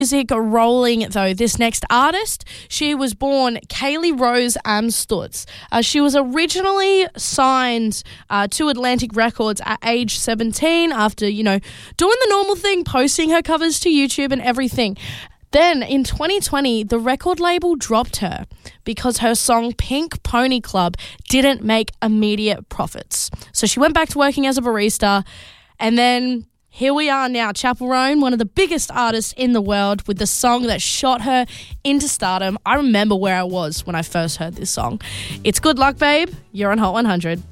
music rolling, though. This next artist, she was born Kaylee Rose Amstutz. She was originally signed to Atlantic Records at age 17 after, doing the normal thing, posting her covers to YouTube and everything. Then in 2020, the record label dropped her because her song Pink Pony Club didn't make immediate profits. So she went back to working as a barista, and then here we are now, Chappell Roan, one of the biggest artists in the world, with the song that shot her into stardom. I remember where I was when I first heard this song. It's Good Luck, Babe. You're on Hot 100.